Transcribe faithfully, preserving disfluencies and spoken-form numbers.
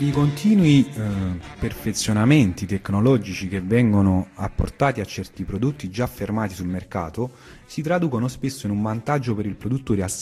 I continui eh, perfezionamenti tecnologici che vengono apportati a certi prodotti già fermati sul mercato si traducono spesso in un vantaggio per il produttore a